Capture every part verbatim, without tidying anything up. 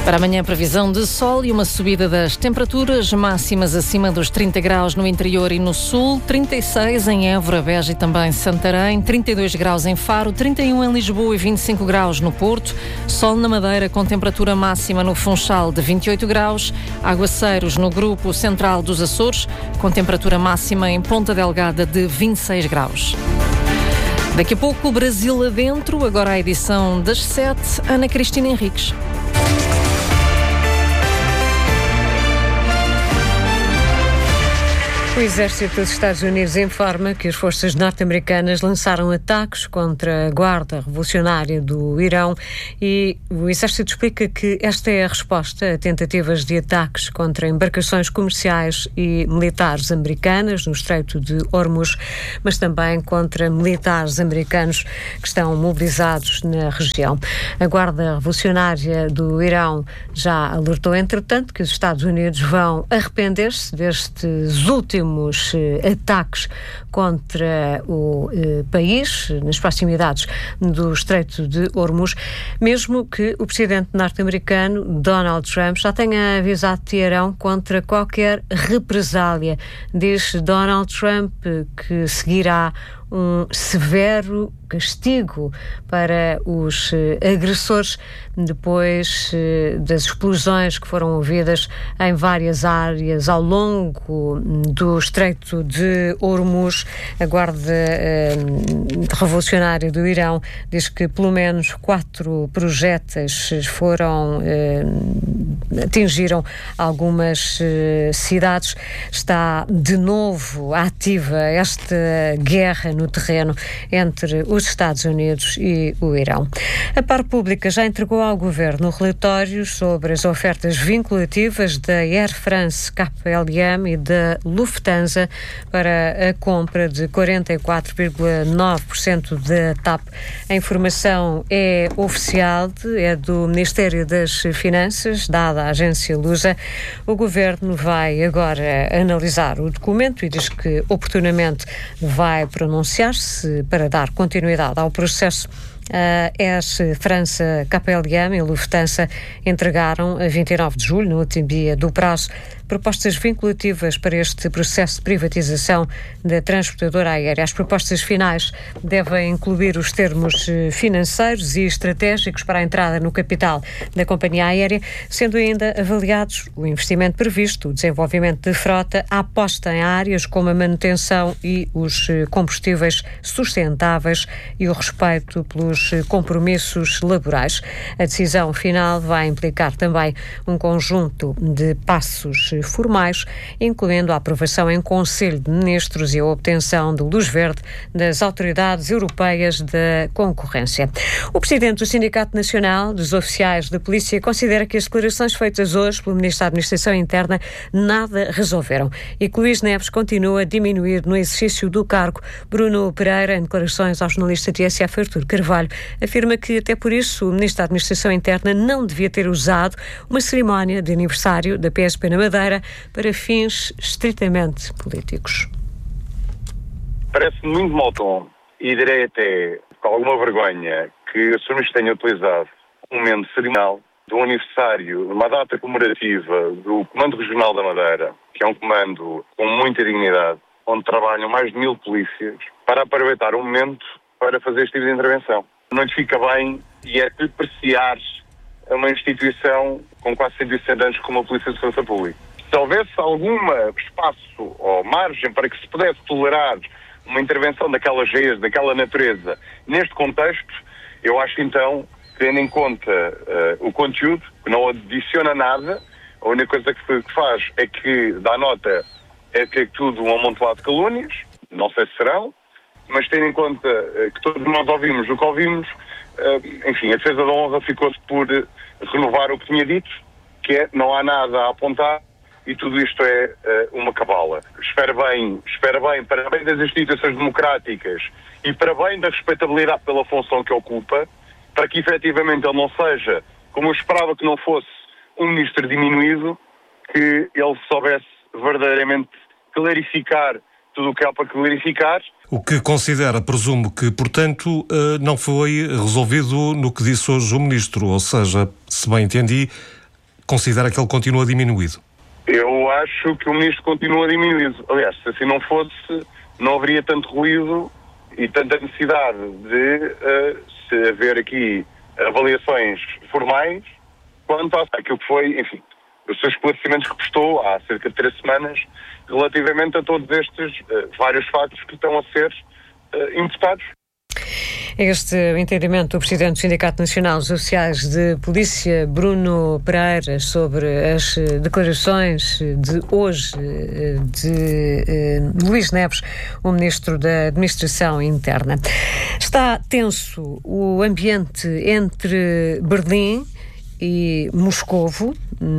Para amanhã, previsão de sol e uma subida das temperaturas máximas acima dos trinta graus no interior e no sul, trinta e seis em Évora, Beja e também Santarém, trinta e dois graus em Faro, trinta e um em Lisboa e vinte e cinco graus no Porto, sol na Madeira com temperatura máxima no Funchal de vinte e oito graus, aguaceiros no grupo central dos Açores, com temperatura máxima em Ponta Delgada de vinte e seis graus. Daqui a pouco, Brasil adentro, agora a edição das sete, Ana Cristina Henriques. O Exército dos Estados Unidos informa que as forças norte-americanas lançaram ataques contra a Guarda Revolucionária do Irão e o Exército explica que esta é a resposta a tentativas de ataques contra embarcações comerciais e militares americanas no Estreito de Hormuz, mas também contra militares americanos que estão mobilizados na região. A Guarda Revolucionária do Irão já alertou, entretanto, que os Estados Unidos vão arrepender-se destes últimos ataques contra o eh, país, nas proximidades do Estreito de Hormuz, mesmo que o presidente norte-americano Donald Trump já tenha avisado Teherão contra qualquer represália. Diz Donald Trump que seguirá um severo castigo para os eh, agressores depois eh, das explosões que foram ouvidas em várias áreas ao longo do Estreito de Hormuz. A Guarda eh, Revolucionária do Irão diz que pelo menos quatro projéteis foram eh, atingiram algumas eh, cidades. Está de novo ativa esta guerra no terreno entre os Estados Unidos e o Irão. A Par Pública já entregou ao Governo relatórios sobre as ofertas vinculativas da Air France, K L M e da Lufthansa para a compra de quarenta e quatro vírgula nove por cento da T A P. A informação é oficial, é do Ministério das Finanças, dada à agência Lusa. O Governo vai agora analisar o documento e diz que oportunamente vai pronunciar-se para dar continuidade ao processo. A Air France, K L M e a Lufthansa entregaram a vinte e nove de julho, no último dia do prazo, propostas vinculativas para este processo de privatização da transportadora aérea. As propostas finais devem incluir os termos financeiros e estratégicos para a entrada no capital da companhia aérea, sendo ainda avaliados o investimento previsto, o desenvolvimento de frota, a aposta em áreas como a manutenção e os combustíveis sustentáveis e o respeito pelos compromissos laborais. A decisão final vai implicar também um conjunto de passos formais, incluindo a aprovação em Conselho de Ministros e a obtenção de luz verde das autoridades europeias da concorrência. O presidente do Sindicato Nacional dos Oficiais de Polícia considera que as declarações feitas hoje pelo Ministro da Administração Interna nada resolveram e que Luís Neves continua a diminuir no exercício do cargo. Bruno Pereira, em declarações ao jornalista T S F Artur Carvalho, afirma que até por isso o Ministro da Administração Interna não devia ter usado uma cerimónia de aniversário da P S P na Madeira para fins estritamente políticos. Parece-me muito mau tom e direi até com alguma vergonha que o senhor Ministro tenha utilizado um momento cerimonial de um aniversário, uma data comemorativa do Comando Regional da Madeira, que é um comando com muita dignidade, onde trabalham mais de mil polícias, para aproveitar o momento para fazer este tipo de intervenção. Não lhe fica bem e é depreciar uma instituição com quase cento e sessenta anos como a Polícia de Segurança Pública. Se houvesse algum espaço ou margem para que se pudesse tolerar uma intervenção daquelas geias, daquela natureza, neste contexto, eu acho então, tendo em conta uh, o conteúdo, que não adiciona nada, a única coisa que, que faz é que dá nota, é que é tudo um amontoado de calúnias, não sei se serão, mas tendo em conta uh, que todos nós ouvimos o que ouvimos, uh, enfim, a defesa da honra ficou-se por uh, renovar o que tinha dito, que é, não há nada a apontar, e tudo isto é uh, uma cabala. Espero bem, espero bem, para bem das instituições democráticas e para bem da respeitabilidade pela função que ocupa, para que efetivamente ele não seja, como eu esperava que não fosse, um ministro diminuído, que ele soubesse verdadeiramente clarificar tudo o que há para clarificar. O que considera, presumo que, portanto, uh, não foi resolvido no que disse hoje o ministro, ou seja, se bem entendi, considera que ele continua diminuído? Eu acho que o ministro continua diminuído. Aliás, se assim não fosse, não haveria tanto ruído e tanta necessidade de uh, se haver aqui avaliações formais quanto àquilo que foi, enfim, os seus esclarecimentos que prestou há cerca de três semanas relativamente a todos estes uh, vários factos que estão a ser uh, imputados. Este entendimento do Presidente do Sindicato Nacional dos Oficiais de Polícia, Bruno Pereira, sobre as declarações de hoje de eh, Luís Neves, o Ministro da Administração Interna. Está tenso o ambiente entre Berlim e Moscovo.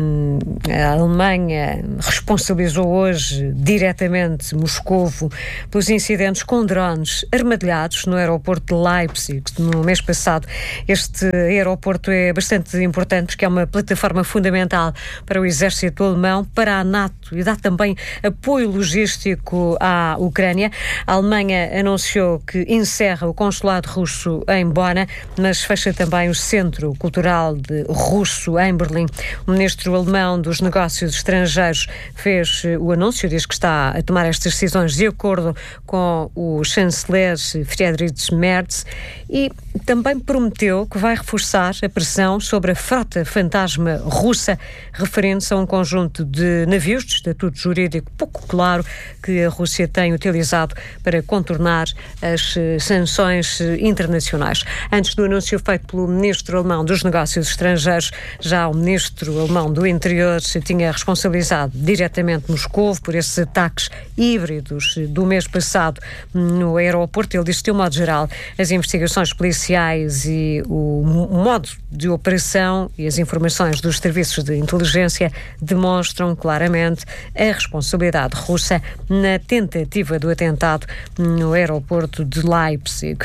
A Alemanha responsabilizou hoje diretamente Moscovo pelos incidentes com drones armadilhados no aeroporto de Leipzig no mês passado. Este aeroporto é bastante importante porque é uma plataforma fundamental para o exército alemão, para a NATO, e dá também apoio logístico à Ucrânia. A Alemanha anunciou que encerra o consulado russo em Bonn, mas fecha também o Centro Cultural de russo em Berlim. O ministro alemão dos Negócios Estrangeiros fez o anúncio, diz que está a tomar estas decisões de acordo com o chanceler Friedrich Merz, e também prometeu que vai reforçar a pressão sobre a frota fantasma russa, referindo-se a um conjunto de navios de estatuto jurídico pouco claro que a Rússia tem utilizado para contornar as sanções internacionais. Antes do anúncio feito pelo ministro alemão dos Negócios Estrangeiros, já o ministro alemão do Interior tinha responsabilizado diretamente Moscovo por esses ataques híbridos do mês passado no aeroporto. Ele disse que, de um modo geral, as investigações policiais e o modo de operação e as informações dos serviços de inteligência demonstram claramente a responsabilidade russa na tentativa do atentado no aeroporto de Leipzig.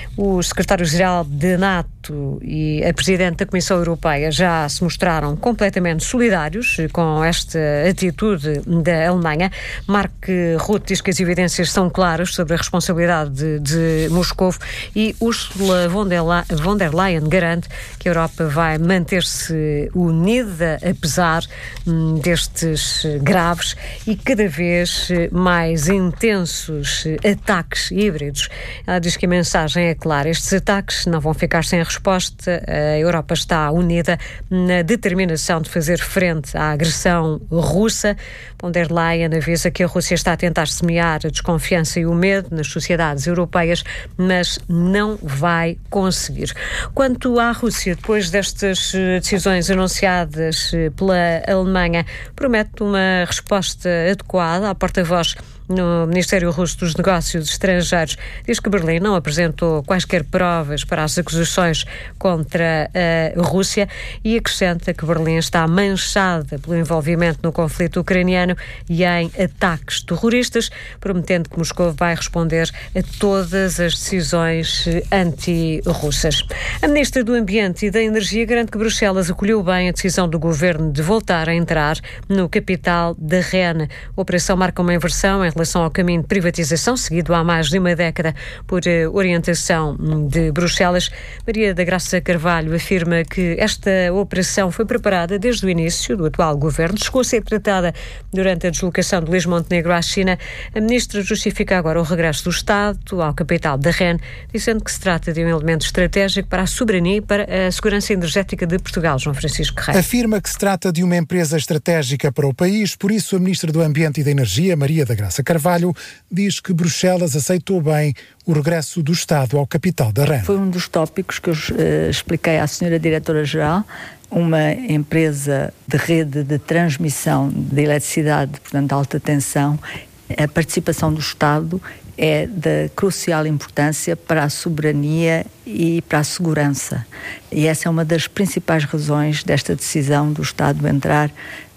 O secretário-geral da NATO e a presidente da Comissão Europeia já se mostraram completamente solidários com esta atitude da Alemanha. Mark Rutte diz que as evidências são claras sobre a responsabilidade de, de Moscovo, e Ursula von der, La- von der Leyen garante que a Europa vai manter-se unida apesar hum, destes graves e cada vez mais intensos ataques híbridos. Ela diz que a mensagem é clara: estes ataques não vão ficar sem resposta. A Europa está unida na determinação de fazer frente à agressão russa. Von der Leyen avisa que a Rússia está a tentar semear a desconfiança e o medo nas sociedades europeias, mas não vai conseguir. Quanto à Rússia, depois destas decisões anunciadas pela Alemanha, promete uma resposta adequada. A porta-voz no Ministério Russo dos Negócios Estrangeiros diz que Berlim não apresentou quaisquer provas para as acusações contra a Rússia e acrescenta que Berlim está manchada pelo envolvimento no conflito ucraniano e em ataques terroristas, prometendo que Moscou vai responder a todas as decisões anti-russas. A Ministra do Ambiente e da Energia garante que Bruxelas acolheu bem a decisão do Governo de voltar a entrar no capital da Rennes. A operação marca uma inversão em relação ao caminho de privatização, seguido há mais de uma década por orientação de Bruxelas. Maria da Graça Carvalho afirma que esta operação foi preparada desde o início do atual governo, chegou a ser tratada durante a deslocação de Luís Montenegro à China. A ministra justifica agora o regresso do Estado ao capital da Rennes, dizendo que se trata de um elemento estratégico para a soberania e para a segurança energética de Portugal. João Francisco Guerreiro afirma que se trata de uma empresa estratégica para o país, por isso a ministra do Ambiente e da Energia, Maria da Graça Carvalho, diz que Bruxelas aceitou bem o regresso do Estado ao capital da Rennes. Foi um dos tópicos que eu uh, expliquei à senhora Diretora-Geral. Uma empresa de rede de transmissão de eletricidade, portanto de alta tensão, a participação do Estado é de crucial importância para a soberania e para a segurança. E essa é uma das principais razões desta decisão do Estado entrar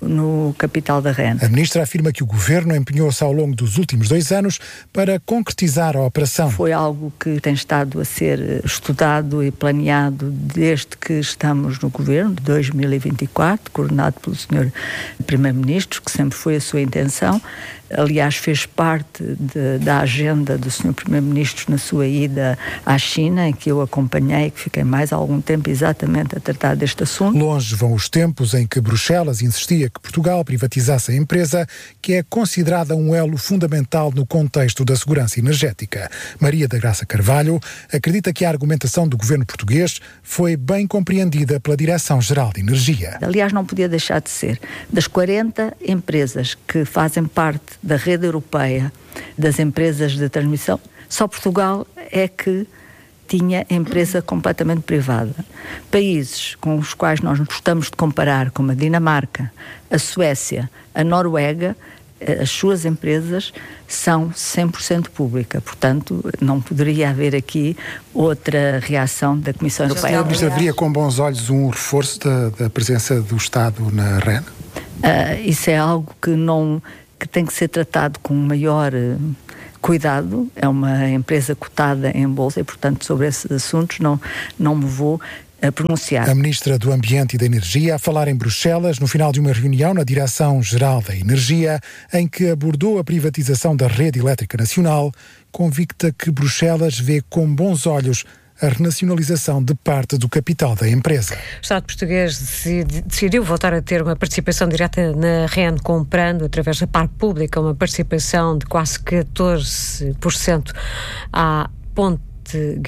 no capital da Rennes. A ministra afirma que o governo empenhou-se ao longo dos últimos dois anos para concretizar a operação. Foi algo que tem estado a ser estudado e planeado desde que estamos no governo, de dois mil e vinte e quatro, coordenado pelo senhor Primeiro-Ministro, que sempre foi a sua intenção. Aliás, fez parte de, da agenda do senhor Primeiro-Ministro na sua ida à China, em que eu acompanhei, que fiquei mais algum tempo exatamente a tratar deste assunto. Longe vão os tempos em que Bruxelas insistia que Portugal privatizasse a empresa, que é considerada um elo fundamental no contexto da segurança energética. Maria da Graça Carvalho acredita que a argumentação do governo português foi bem compreendida pela Direção-Geral de Energia. Aliás, não podia deixar de ser. Das quarenta empresas que fazem parte da rede europeia das empresas de transmissão, só Portugal é que tinha empresa completamente privada. Países com os quais nós gostamos de comparar, como a Dinamarca, a Suécia, a Noruega, as suas empresas são cem por cento pública. Portanto, não poderia haver aqui outra reação da Comissão Europeia. A Ministra veria com bons olhos um reforço da, da presença do Estado na R E N? Uh, isso é algo que, não, que tem que ser tratado com maior uh, cuidado. É uma empresa cotada em bolsa e, portanto, sobre esses assuntos não, não me vou a pronunciar. A Ministra do Ambiente e da Energia a falar em Bruxelas no final de uma reunião na Direção-Geral da Energia em que abordou a privatização da rede elétrica nacional, convicta que Bruxelas vê com bons olhos a renacionalização de parte do capital da empresa. O Estado português decidiu voltar a ter uma participação direta na R E N, comprando, através da parte pública, uma participação de quase catorze por cento à Ponte